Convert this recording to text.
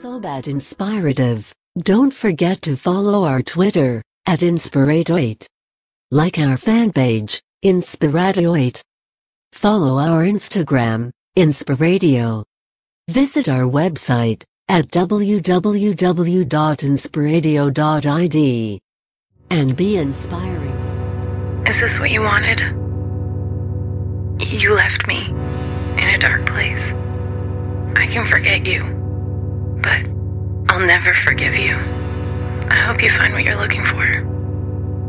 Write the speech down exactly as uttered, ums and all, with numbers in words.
So bad inspirative. Don't forget to follow our Twitter, at Inspiratoit. Like our fan page, Inspiratoit. Follow our Instagram, Inspiradio. Visit our website, at w w w dot inspiradio dot i d. And be inspiring. Is this what you wanted? You left me in a dark place. I can forget you, but I'll never forgive you. I hope you find what you're looking for.